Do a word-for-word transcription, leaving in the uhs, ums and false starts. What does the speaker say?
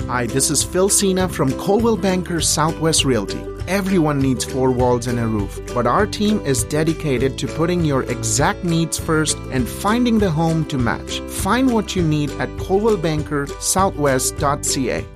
Hi, this is Phil Cena from Coldwell Banker Southwest Realty. Everyone needs four walls and a roof, but our team is dedicated to putting your exact needs first and finding the home to match. Find what you need at coldwell banker southwest dot c a.